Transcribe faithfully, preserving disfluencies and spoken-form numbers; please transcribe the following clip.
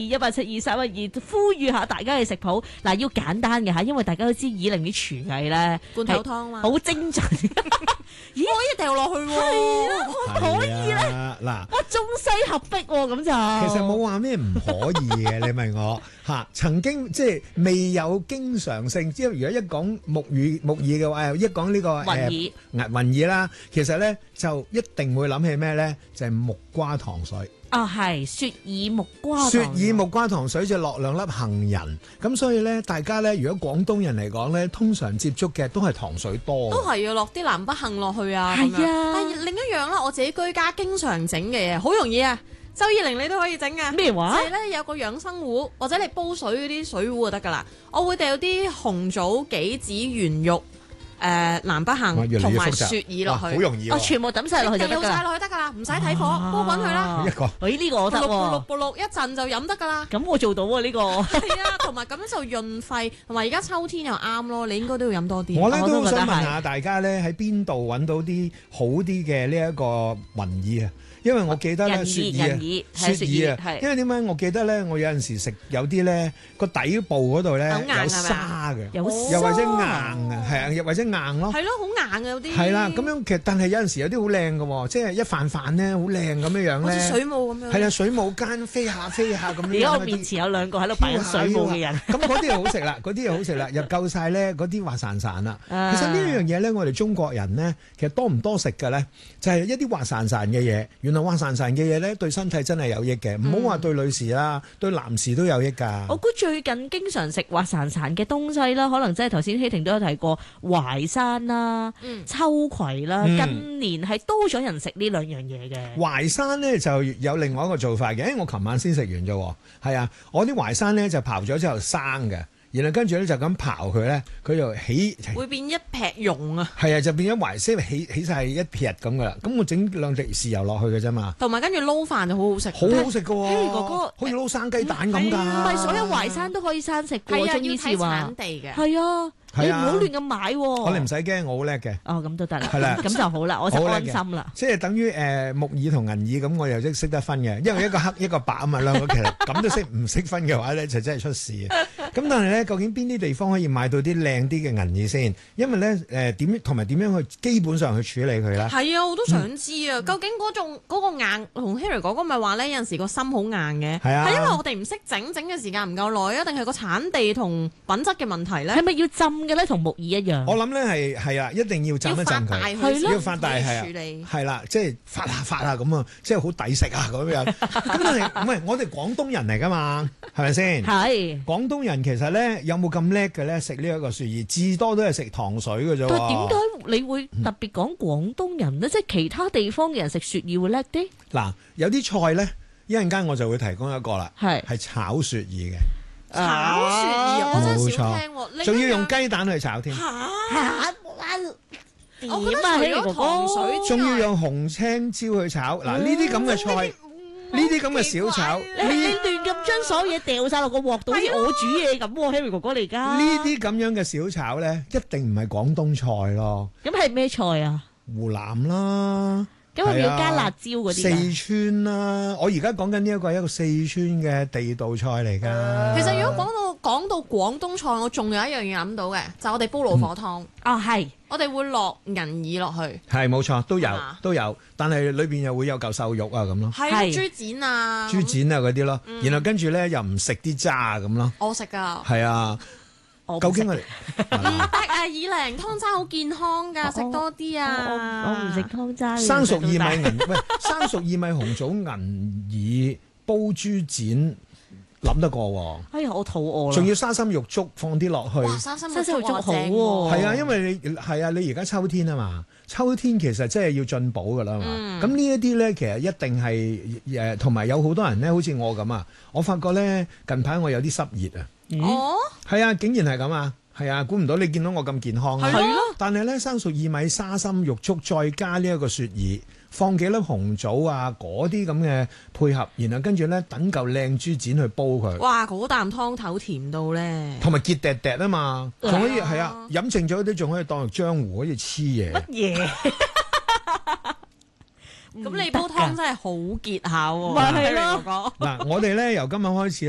一一八七二三一二，呼籲下大家嘅食譜。嗱，要簡單嘅嚇，因為大家都知以玲啲廚藝咧， 罐頭湯嘛， 好精準。 咦，可以掉落去喎， 係啊，可以咧。 嗱， 哇，中西合璧喎，咁就其實冇話咩唔可以嘅，你問我嚇。曾經即係未有經常性，即係如果一講木魚木耳嘅話，一講呢個雲耳誒雲耳啦，其實咧就一定會諗起咩咧？就係木瓜糖水。 啊，係雪耳木瓜。 雪耳木瓜糖水就落兩粒杏仁，咁所以咧，大家咧，如果廣東人嚟講咧，通常接觸嘅都係糖水多。 都係要落啲南北杏落去啊。 係啊， 但係另一樣啦，我自己居家經常整嘅嘢，好容易啊。周以玲你都可以整㗎。 咩話？ 就係咧有個養生壺，或者你煲水嗰啲水壺就得㗎啦。我會掉啲紅棗、杞子、圓肉、誒南北杏同埋雪耳落去， 好容易。 哦，全部抌晒落去就得㗎。 掉晒落去得㗎啦，唔使睇火，煲滾佢啦。 一個。 誒呢個我得喎。 咕碌咕碌一陣就飲得㗎啦。 咁我做到喎呢個。 係啊，同埋咁樣就潤肺，同埋而家秋天又啱咯。你應該都要飲多啲。 我咧都想問下大家咧，喺邊度揾到啲好啲嘅呢一個雲耳啊？因為我記得咧雪耳啊，雪耳啊，因為點解我記得咧，我有陣時食有啲咧個底部嗰度咧有沙嘅，又或者硬啊，係啊，又或者硬咯， 係咯，好硬嘅有啲。 係啦，咁樣其實但係有陣時有啲好靚嘅喎，即係一瓣瓣咧好靚咁樣樣咧， 好似水母咁樣。 係啊，水母間飛下飛下咁樣。 而家我面前有兩個喺度擺緊水母嘅人。 咁嗰啲又好食啦，嗰啲又好食啦，又夠晒咧嗰啲滑潺潺啦。其實呢樣嘢咧，我哋中國人咧，其實多唔多食嘅咧，就係一啲滑潺潺嘅嘢。原來滑潺潺嘅嘢咧，對身體真係有益嘅，唔好話對女士啦，對男士都有益㗎。 我估最近經常食滑潺潺嘅東西啦，可能即係頭先希婷都有提過淮山啦、 嗯、 秋葵啦， 嗯、 近年係多咗人食呢兩樣嘢嘅。 淮山咧就有另外一個做法嘅，誒我琴晚先食完啫，係啊，我啲淮山咧就刨咗之後生嘅。然後跟住咧就咁刨佢咧，佢就起會變一劈蓉啊！ 係啊，就變咗淮山起起曬一撇咁噶啦。咁我整兩滴豉油落去嘅啫嘛。同埋跟住撈飯就好好食， 好好食噶喎。 Harry 哥哥好似撈生雞蛋咁㗎。 唔係所有淮山都可以生食嘅， 係啊，要睇中醫師話產地嘅。 係啊。你唔好亂咁買喎！ 我哋唔使驚，我好叻嘅。 哦，咁都得啦。 係啦， 咁就好啦，我就安心啦。 即係等於誒木耳同銀耳咁，我又識識得分嘅，因為一個黑一個白啊嘛，兩個其實咁都識唔識分嘅話咧，就真係出事啊！咁但係咧，究竟邊啲地方可以買到啲靚啲嘅銀耳先？因為咧誒點同埋點樣去基本上去處理佢咧？ 係啊，我都想知啊！嗯、究竟嗰種嗰個硬同 Harry 哥哥咪話咧，有陣時個心好硬嘅，係啊，係因為我哋唔識整，整嘅時間唔夠耐啊，定係個產地同品質嘅問題咧？ 係咪要浸嘅咧？同木耳一樣？ 我諗咧係係啊，一定要浸一浸佢，要發大係啊，係啦，即係發下發下咁啊，即係好抵食啊咁樣。咁但係唔係我哋廣東人嚟噶嘛？係咪先？ 係廣東人其實咧有冇咁叻嘅咧？食呢一個雪耳，至多都係食糖水嘅啫。 但係點解你會特別講廣東人咧？即係其他地方嘅人食雪耳會叻啲？ 嗱，有啲菜咧，一陣間我就會提供一個啦，係係炒雪耳嘅。 炒雪耳，我真係少聽喎， 仲要用雞蛋去炒添。 嚇！ 點啊？除咗糖水， 仲要用紅青椒去炒。嗱，呢啲咁嘅菜，呢啲咁嘅小炒， 你你亂咁將所有嘢掉晒落個鑊度，好似我煮嘢咁喎，Harry 哥哥嚟㗎。 呢啲咁樣嘅小炒咧，一定唔係廣東菜咯。 咁係咩菜啊？ 湖南啦。 咁係咪要加辣椒嗰啲？ 四川啦，我而家講緊呢一個係一個四川嘅地道菜嚟㗎。 其實如果講到講到廣東菜，我仲有一樣嘢諗到嘅，就係我哋煲老火湯。 啊係， 我哋會落銀耳落去。 係冇錯，都有都有，但係裏邊又會有嚿瘦肉啊咁咯。 係豬展啊， 豬展啊嗰啲咯，然後跟住咧又唔食啲渣咁咯。 我食㗎。 係啊。究竟我哋唔得啊！以玲湯渣好健康㗎，食多啲啊！ 我唔食湯渣。 生熟薏米銀喂，生熟薏米紅棗銀耳煲豬展，諗得過喎。 哎呀，我肚餓啦！ 仲要沙參玉竹放啲落去。 哇！沙參玉竹好喎。 係啊，因為你係啊，你而家秋天啊嘛，秋天其實真係要進補㗎啦嘛。咁、嗯、呢一啲咧，其實一定係誒，同、呃、埋有好多人咧，好似我咁啊，我發覺咧近排我有啲濕熱啊。 哦， 係啊，竟然係咁啊，係啊，估唔到你見到我咁健康啊， 係咯。 但係咧，生熟薏米、沙參、玉竹，再加呢一個雪耳，放幾粒紅棗啊，嗰啲咁嘅配合，然後跟住咧等嚿靚豬展去煲佢。 哇，嗰啖湯頭甜到咧， 同埋結滴滴啊嘛，仲可以係啊，飲剩咗啲仲可以當做漿糊，好似黐嘢。 乜嘢？ 咁你煲湯真係好結下喎， 咪係咯。 嗱，我哋咧由今日開始。